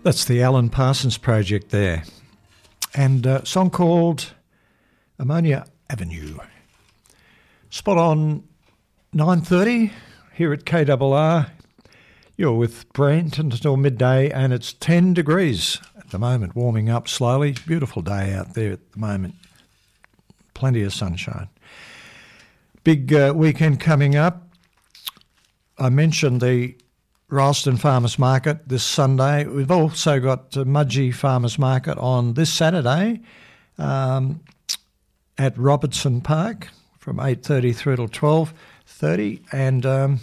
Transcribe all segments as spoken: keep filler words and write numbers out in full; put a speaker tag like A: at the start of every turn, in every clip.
A: That's the Alan Parsons Project there. And a song called Ammonia Avenue. Spot on nine thirty here at K R R. You're with Brent until midday, and it's ten degrees at the moment, warming up slowly. Beautiful day out there at the moment. Plenty of sunshine. Big uh, weekend coming up. I mentioned the Ralston Farmers Market this Sunday. We've also got uh, Mudgee Farmers Market on this Saturday um, at Robertson Park from eight thirty through till twelve thirty. And um,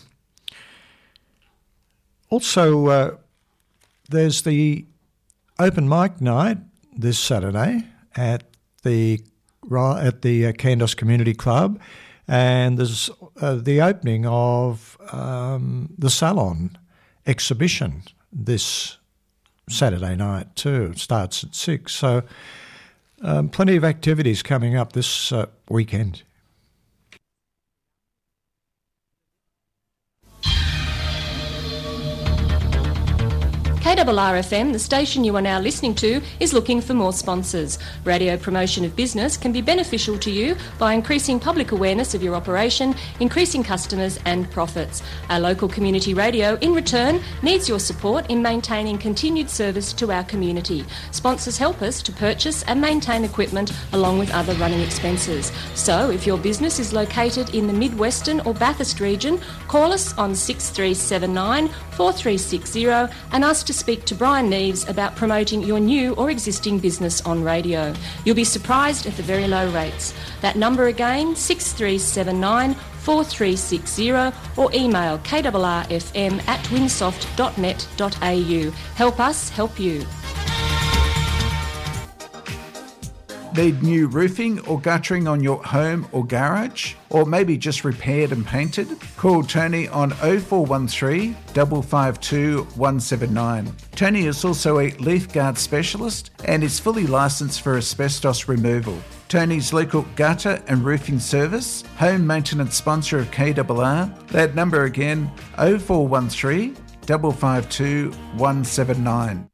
A: also uh, there's the open mic night this Saturday at the at the uh, Kandos Community Club, and there's uh, the opening of um, the Salon exhibition this Saturday night too. It starts at six, so um, plenty of activities coming up this uh, weekend.
B: K R R F M, the station you are now listening to, is looking for more sponsors. Radio promotion of business can be beneficial to you by increasing public awareness of your operation, increasing customers and profits. Our local community radio, in return, needs your support in maintaining continued service to our community. Sponsors help us to purchase and maintain equipment along with other running expenses. So, if your business is located in the Mid-Western or Bathurst region, call us on six three seven nine, four three six zero and ask to speak to Brian Neves about promoting your new or existing business on radio. You'll be surprised at the very low rates. That number again, six three seven nine, four three six zero, or email k r r f m at winsoft dot net dot a u. Help us help you.
C: Need new roofing or guttering on your home or garage? Or maybe just repaired and painted? Call Tony on oh four one three, five five two, one seven nine. Tony is also a leaf guard specialist and is fully licensed for asbestos removal. Tony's local gutter and roofing service, home maintenance sponsor of K R R. That number again, oh four one three, five five two, one seven nine.